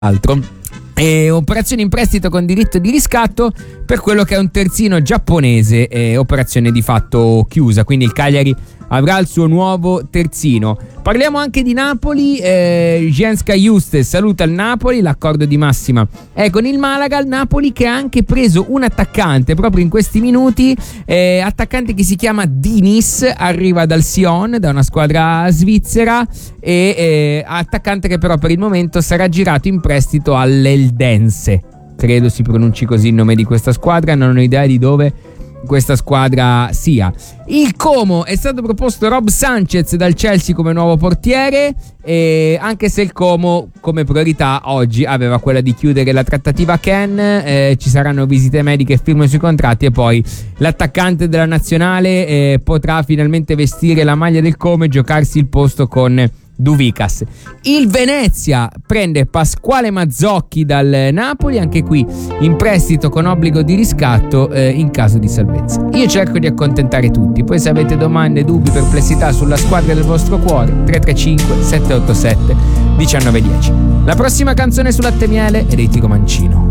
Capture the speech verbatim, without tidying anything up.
altro. E operazione in prestito con diritto di riscatto per quello che è un terzino giapponese, eh, operazione di fatto chiusa, quindi il Cagliari avrà il suo nuovo terzino. Parliamo anche di Napoli, eh, Jenska Juste saluta il Napoli, l'accordo di massima è con il Malaga, il Napoli che ha anche preso un attaccante proprio in questi minuti, eh, attaccante che si chiama Dinis, arriva dal Sion, da una squadra svizzera, e eh, attaccante che però per il momento sarà girato in prestito all'Eldense, credo si pronunci così il nome di questa squadra, non ho idea di dove questa squadra sia. Il Como è stato proposto Rob Sanchez dal Chelsea come nuovo portiere, e anche se il Como come priorità oggi aveva quella di chiudere la trattativa Ken, eh, ci saranno visite mediche, firme sui contratti e poi l'attaccante della nazionale eh, potrà finalmente vestire la maglia del Como e giocarsi il posto con Duvikas. Il Venezia prende Pasquale Mazzocchi dal Napoli, anche qui in prestito con obbligo di riscatto eh, in caso di salvezza. Io cerco di accontentare tutti, poi se avete domande, dubbi, perplessità sulla squadra del vostro cuore, tre tre cinque sette otto sette uno nove uno zero. La prossima canzone su Latte Miele è dei Tiro Mancino.